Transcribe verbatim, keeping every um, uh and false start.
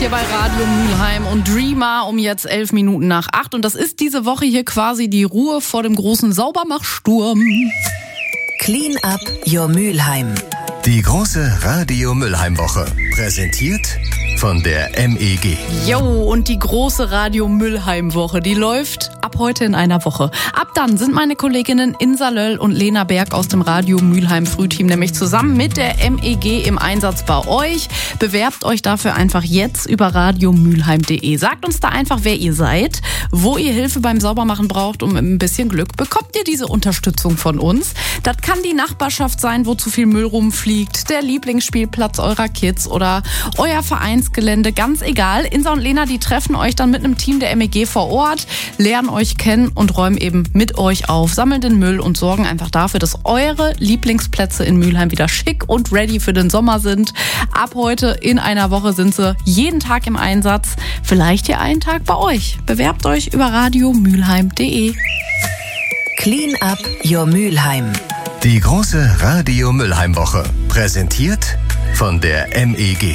hier bei Radio Mülheim und Dreamer um jetzt elf Minuten nach acht. Und das ist diese Woche hier quasi die Ruhe vor dem großen Saubermachsturm. Clean up your Mülheim. Die große Radio Mülheim Woche. Präsentiert von der M E G. Jo, und die große Radio Mülheim Woche, die läuft ab heute in einer Woche. Ab dann sind meine Kolleginnen Insa Löll und Lena Berg aus dem Radio Mülheim Frühteam nämlich zusammen mit der M E G im Einsatz bei euch. Bewerbt euch dafür einfach jetzt über radiomülheim punkt de. Sagt uns da einfach, wer ihr seid, wo ihr Hilfe beim Saubermachen braucht und mit ein bisschen Glück bekommt ihr diese Unterstützung von uns. Das kann die Nachbarschaft sein, wo zu viel Müll rumfliegt, der Lieblingsspielplatz eurer Kids oder euer Vereinsgelände, ganz egal. Insa und Lena, die treffen euch dann mit einem Team der M E G vor Ort, lernen euch kennen und räumen eben mit euch auf, sammeln den Müll und sorgen einfach dafür, dass eure Lieblingsplätze in Mülheim wieder schick und ready für den Sommer sind. Ab heute in einer Woche sind sie jeden Tag im Einsatz. Vielleicht ja einen Tag bei euch. Bewerbt euch über radiomülheim punkt de. Clean up your Mülheim. Die große Radio Mülheim Woche. Präsentiert von der M E G.